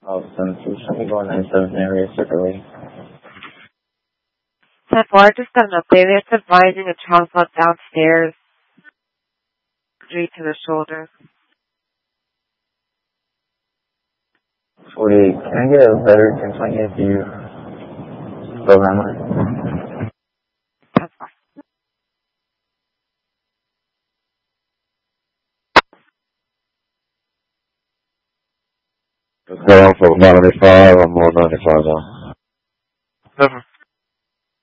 Oh, since we should be going 97 area separately. 10-4, just got an update. It's advising a child fell downstairs. Injury to the shoulder. 48, can I get a better complaint if you program it? That's fine. Going for 95, I'm more 95 now. Never.